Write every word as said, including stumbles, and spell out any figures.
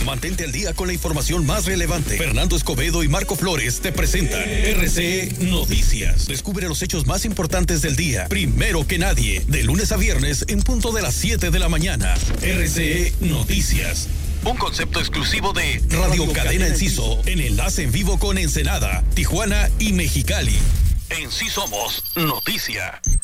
Mantente al día con la información más relevante. Fernando Escobedo y Marco Flores te presentan R C E Noticias. Descubre los hechos más importantes del día, primero que nadie, de lunes a viernes en punto de las siete de la mañana. R C E Noticias. Un concepto exclusivo de Radio, Radio Cadena Enciso, en enlace en vivo con Ensenada, Tijuana y Mexicali. En sí somos noticia.